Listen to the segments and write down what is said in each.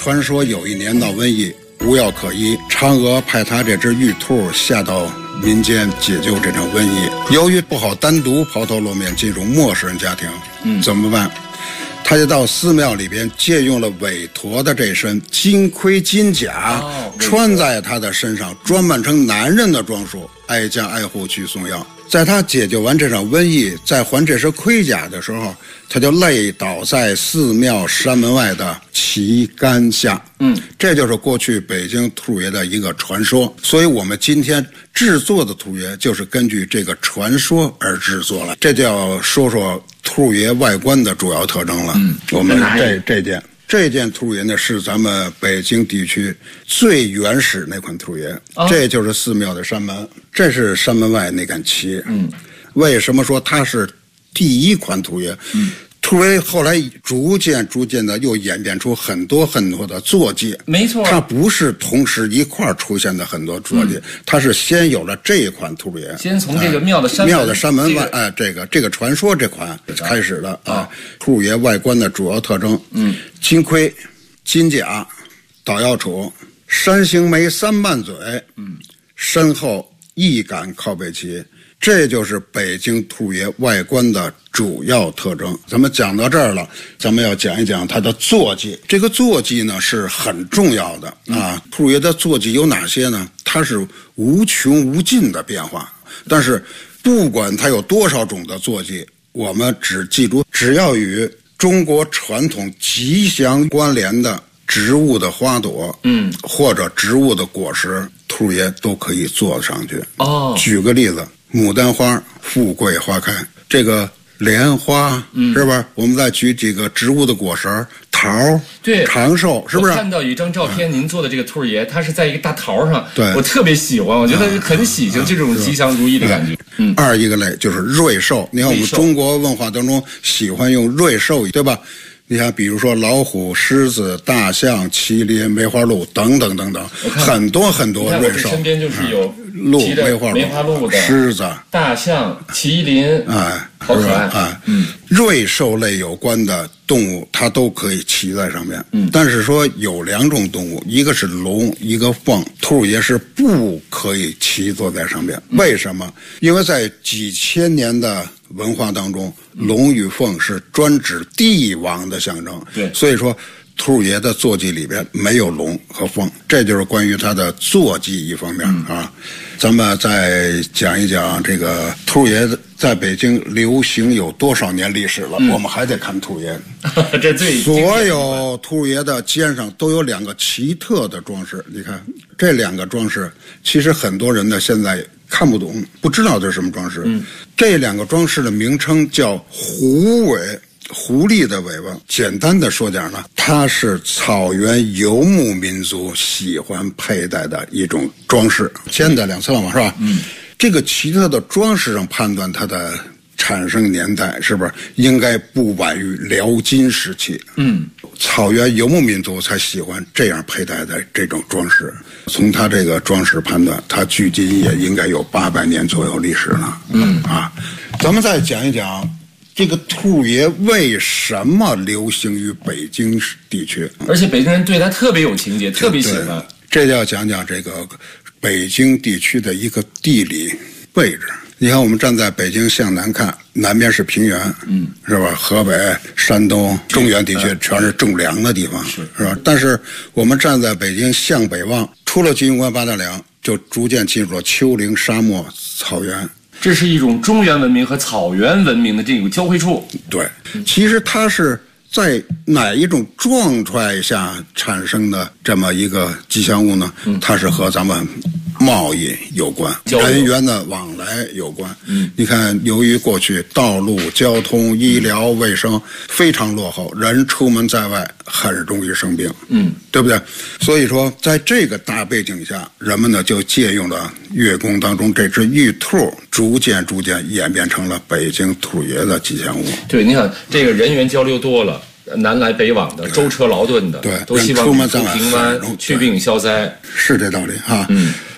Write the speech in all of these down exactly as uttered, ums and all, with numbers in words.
传说有一年闹瘟疫，无药可医，嫦娥派他这只玉兔下到民间解救这场瘟疫。由于不好单独抛头露面进入陌生人家庭，嗯，怎么办？他就到寺庙里边借用了韦陀的这身金盔金甲，哦、穿在他的身上，装扮成男人的装束，挨家挨户去送药。在他解救完这场瘟疫，在还这身盔甲的时候，他就累倒在寺庙山门外的旗杆下。嗯，这就是过去北京兔爷的一个传说。所以我们今天制作的兔爷就是根据这个传说而制作了。这就要说说兔爷外观的主要特征了。嗯，我们这这件。这件兔爷呢是咱们北京地区最原始那款兔爷，哦、这就是寺庙的山门，这是山门外那杆旗。嗯，为什么说它是第一款兔爷？嗯，兔爷后来逐渐逐渐的又演变出很多很多的坐骑， 没错， 它不是同时一块出现的很多坐骑，嗯、它是先有了这一款兔爷， 先从这个庙的山门、 呃、庙的山门外，哎、呃，这个这个传说这款开始的啊。啊兔爷外观的主要特征，嗯，金盔、金甲、捣药杵、山形眉、三瓣嘴，嗯，身后一杆靠背旗。这就是北京兔爷外观的主要特征。咱们讲到这儿了，咱们要讲一讲它的坐骑。这个坐骑呢是很重要的啊。兔爷的坐骑有哪些呢？它是无穷无尽的变化，但是不管它有多少种的坐骑，我们只记住，只要与中国传统吉祥关联的植物的花朵，嗯，或者植物的果实，兔爷都可以坐上去。哦，举个例子。牡丹花，富贵花开，这个莲花，嗯，是吧？我们再举几个植物的果实，桃， 对， 长寿，是不是？ 我看到有一张照片，您做的这个兔爷，它是在一个大桃上， 对， 我特别喜欢，我觉得很喜庆，这种吉祥如意的感觉。 嗯，二一个类就是瑞兽，你看我们中国文化当中喜欢用瑞兽，对吧？你看，比如说老虎、狮子、大象、麒麟、梅花鹿等等等等，很多很多瑞兽。 身边就是有鹿、梅花鹿、 梅花鹿的狮子、 大象、麒麟， 哎， 好可爱啊！嗯，瑞兽类有关的动物，它都可以骑在上面。嗯，但是说有两种动物，一个是龙，一个凤，兔爷是不可以骑坐在上面。为什么？因为在几千年的文化当中，龙与凤是专指帝王的象征。 对， 所以说兔爷的坐骑里边没有龙和凤，这就是关于它的坐骑一方面、嗯、啊。咱们再讲一讲这个兔爷在北京流行有多少年历史了、嗯、我们还得看兔爷这最所有兔爷的肩上都有两个奇特的装饰，你看这两个装饰其实很多人呢现在看不懂，不知道这是什么装饰、嗯、这两个装饰的名称叫狐尾，狐狸的尾巴。简单的说点呢，它是草原游牧民族喜欢佩戴的一种装饰，尖的两侧嘛，是吧？嗯，这个奇特的装饰上判断它的产生年代是不是应该不晚于辽金时期？嗯，草原游牧民族才喜欢这样佩戴的这种装饰。从它这个装饰判断，它距今也应该有八百年左右历史了。嗯啊，咱们再讲一讲。这个兔爷为什么流行于北京地区？ 而且北京人对他特别有情结，特别喜欢。 这就要讲讲这个北京地区的一个地理位置。你看，我们站在北京向南看，南边是平原，嗯，是吧？河北、山东、中原地区全是种粮的地方，是是吧？但是我们站在北京向北望，出了金关八大梁，就逐渐进入了丘陵、沙漠、草原。 这是一种中原文明和草原文明的这种交汇处。 对，其实它是在哪一种状态下产生的这么一个吉祥物呢？嗯、它是和咱们贸易有关，人员的往来有关。嗯，你看，由于过去道路、交通、医疗、卫生非常落后，人出门在外很容易生病。嗯，对不对？所以说，在这个大背景下，人们呢就借用了乐工当中这只玉兔，逐渐逐渐演变成了北京兔爷的吉祥物。 对，你看这个人员交流多了。南来北往的，舟车劳顿的， 对， 都希望出平安、去病消灾， 是这道理啊。嗯，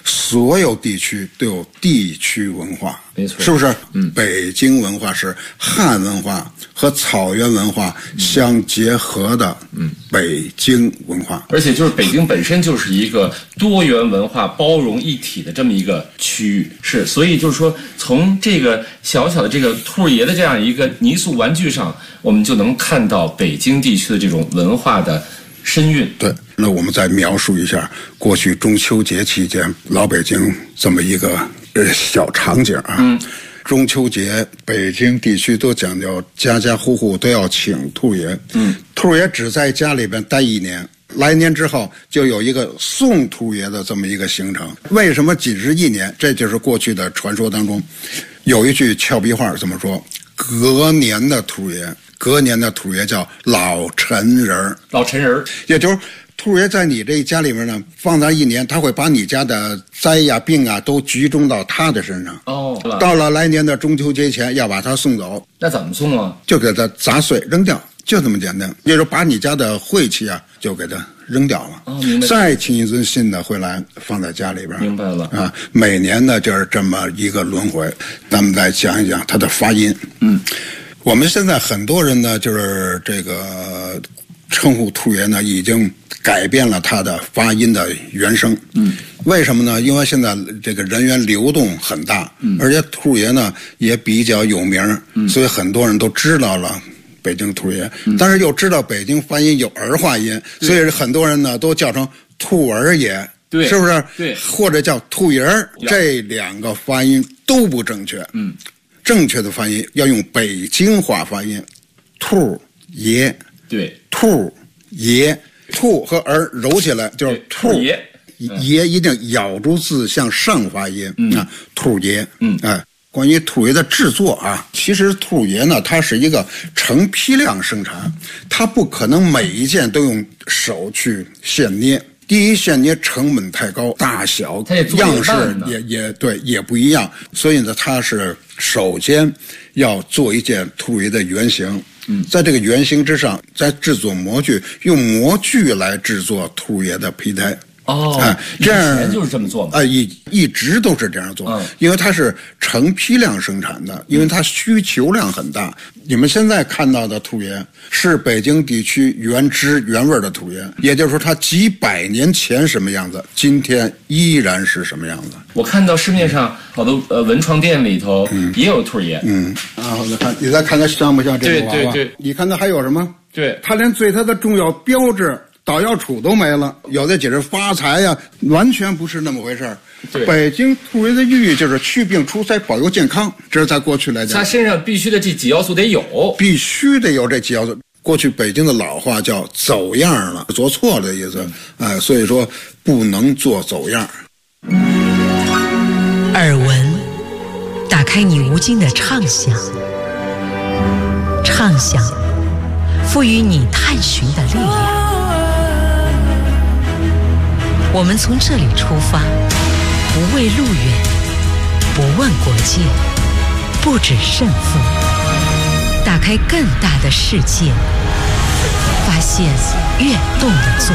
所有地区都有地区文化， 没错， 是不是？嗯，北京文化是汉文化和草原文化相结合的，嗯，北京文化， 而且就是北京本身就是一个多元文化包容一体的这么一个区域，是，所以就是说，从这个小小的这个兔爷的这样一个泥塑玩具上，我们就能看到北京地区的这种文化的深蕴。 对，那我们再描述一下过去中秋节期间老北京这么一个呃小场景啊。嗯，中秋节北京地区都讲究家家户户都要请兔爷。嗯，兔爷只在家里边待一年。来年之后就有一个送兔爷的这么一个行程。为什么仅是一年？这就是过去的传说当中有一句俏皮话这么说：隔年的兔爷，隔年的兔爷叫老陈人， 老陈人， 也就是兔爷在你这家里面呢放在一年，他会把你家的灾呀病啊都集中到他的身上。 哦， 到了来年的中秋节前要把他送走。 那怎么送啊？ 就给他砸碎扔掉，就这么简单。也就是把你家的晦气啊就给他扔掉了。 哦，明白。 再请一尊新的回来放在家里边。 明白了啊，每年呢就是这么一个轮回。咱们再讲一讲它的发音。嗯，我们现在很多人呢就是这个称呼兔爷呢已经改变了它的发音的原声。嗯，为什么呢？因为现在这个人员流动很大，嗯，而且兔爷呢也比较有名，嗯，所以很多人都知道了北京兔爷，嗯，但是又知道北京发音有儿化音，所以很多人呢都叫成兔儿爷， 对， 是不是？ 对， 或者叫兔爷儿，这两个发音都不正确。嗯，正确的发音要用北京话发音，兔爷。 对， 兔爷，兔和儿揉起来就是兔爷， 爷一定咬住字向上发音。嗯啊，兔爷。嗯，哎，关于兔爷的制作啊，其实兔爷呢，它是一个成批量生产，它不可能每一件都用手去现捏。第一，现捏成本太高，大小样式也也对也不一样，所以呢，它是首先要做一件兔爷的原型。嗯，在这个原型之上，再制作模具，用模具来制作兔爷的皮胎。 哦， 哎，这样就是这么做嘛？ 啊，一一直都是这样做，嗯，因为它是成批量生产的，因为它需求量很大。你们现在看到的兔爷是北京地区原汁原味的兔爷，也就是说，它几百年前什么样子，今天依然是什么样子。 我看到市面上好多呃文创店里头也有兔爷。 嗯，然后再看，你再看看像不像这个娃娃？ 对对对， 你看它还有什么？ 对， 它连最它的重要标志捣药杵都没了，有的解释发财呀，完全不是那么回事儿。北京兔爷的寓意就是祛病除灾、保佑健康，这是在过去来讲， 他身上必须的这几要素得有， 必须得有这几要素。过去北京的老话叫走样了，做错了的意思，哎，所以说不能做走样。 耳闻，打开你无尽的畅想，畅想赋予你探寻的力量。我们从这里出发，不畏路远，不问国界，不止胜负，打开更大的世界，发现跃动的作